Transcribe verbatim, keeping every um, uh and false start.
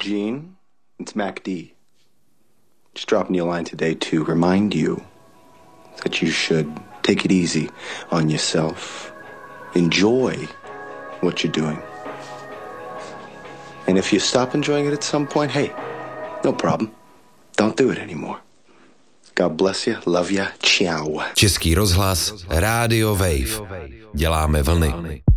Gene, it's Mac D. Just dropping you a line today to remind you that you should take it easy on yourself. Enjoy what you're doing. And if you stop enjoying it at some point, hey, no problem. Don't do it anymore. God bless you, love you, ciao. Český rozhlas, Rádio Wave. Děláme vlny.